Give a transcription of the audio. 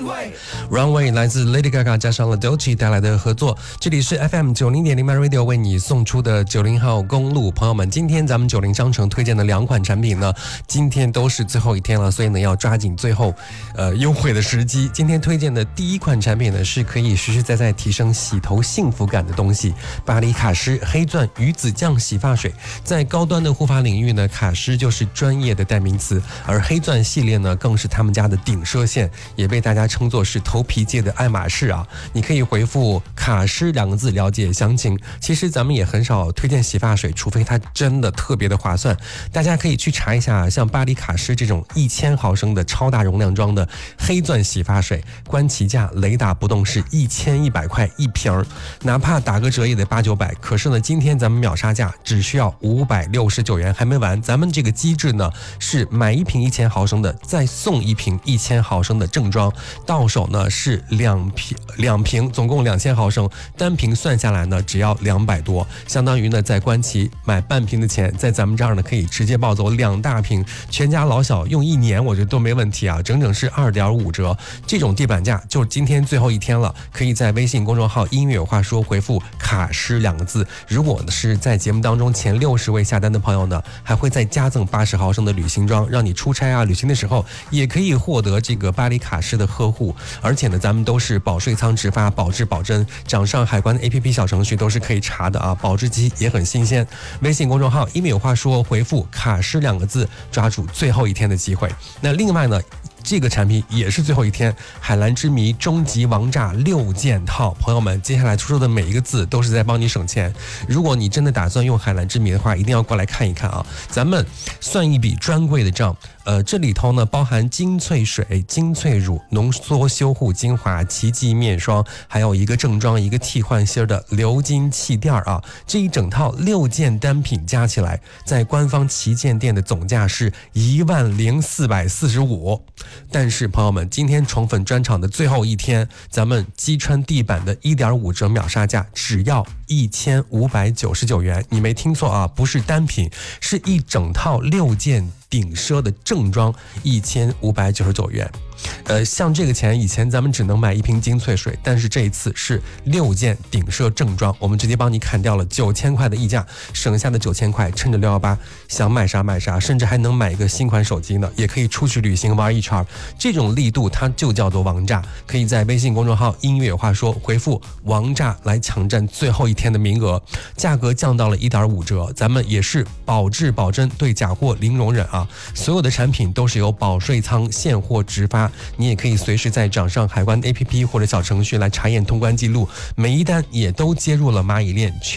Runway 来自 Lady Gaga 加上了 Doechii 带来的合作，这里是 FM 90.0 MyRadio 为你送出的90号公路。朋友们，今天咱们90商城推荐的2款产品呢，今天都是最后一天了，所以呢要抓紧最后优惠的时机。今天推荐的第一款产品呢，是可以实实在在提升洗头幸福感的东西——巴黎卡诗黑钻鱼子酱洗发水。在高端的护发领域呢，卡诗就是专业的代名词，而黑钻系列呢，更是他们家的顶奢线，也被大家称作是头皮界的爱马仕啊。你可以回复卡诗2个字了解详情。其实咱们也很少推荐洗发水，除非它真的特别的划算。大家可以去查一下，像巴黎卡诗这种1000毫升的超大容量装的黑钻洗发水，官旗价雷打不动是1100块一瓶，哪怕打个折也得800-900。可是呢，今天咱们秒杀价只需要569元，还没完。咱们这个机制呢，是买1瓶1000毫升的，再送1瓶1000毫升的正装，到手呢是两瓶，总共2000毫升，单瓶算下来呢只要200多，相当于呢在官旗买半瓶的钱，在咱们这儿呢可以直接抱走2大瓶，全家老小用1年，我觉得都没问题啊，整整是2.5折。这种地板价就是今天最后一天了，可以在微信公众号音乐有话说回复卡诗2个字。如果是在节目当中前60位下单的朋友呢，还会再加赠80毫升的旅行装，让你出差啊旅行的时候也可以获得这个巴黎卡诗的呵护。而且呢，咱们都是保税仓直发，保质保真，掌上海关 APP 小程序都是可以查的啊，保质期也很新鲜。微信公众号音乐有话说回复卡诗2个字，抓住最后一天的机会。那另外呢，这个产品也是最后一天，海蓝之谜终极王炸6件套。朋友们，接下来出售的每一个字都是在帮你省钱。如果你真的打算用海蓝之谜的话，一定要过来看一看啊，咱们算一笔专柜的账。这里头呢包含精粹水、精粹乳、浓缩修护精华、奇迹面霜，还有一个正装、一个替换芯的鎏金气垫啊。这一整套6件单品加起来，在官方旗舰店的总价是10445。但是朋友们，今天宠粉专场的最后一天，咱们击穿地板的1.5折秒杀价只要1599元。你没听错啊，不是单品，是一整套6件顶奢的正装，1599元。像这个钱以前咱们只能买1瓶精粹水，但是这一次是6件顶奢正装，我们直接帮你砍掉了9000块的溢价，省下的9000块趁着618想买啥买啥，甚至还能买一个新款手机呢，也可以出去旅行玩一圈。这种力度它就叫做王炸，可以在微信公众号音乐有话说回复王炸来抢占最后一天的名额，价格降到了1.5折，咱们也是保质保真，对假货零容忍啊！所有的产品都是由保税仓现货直发，你也可以随时在掌上海关 APP 或者小程序来查验通关记录，每一单也都接入了蚂蚁链。